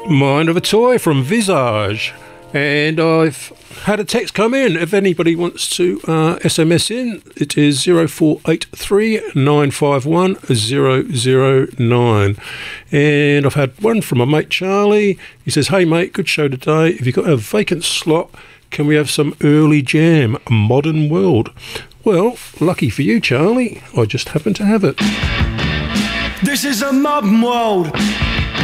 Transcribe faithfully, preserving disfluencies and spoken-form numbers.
Mind of a Toy from Visage. And I've had a text come in. If anybody wants to uh, S M S in, it is zero four eight three nine five one zero zero nine. And I've had one from my mate Charlie. He says, hey mate, good show today. If you've got a vacant slot, can we have some early jam, Modern World? Well, lucky for you, Charlie, I just happen to have it. This is a modern world.